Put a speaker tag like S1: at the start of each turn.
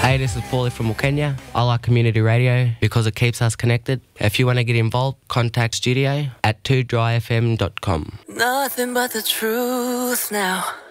S1: Hey, this is Paulie from Kenya. I like community radio because it keeps us connected. If you want to get involved, contact studio at 2dryfm.com.
S2: Nothing but the truth now.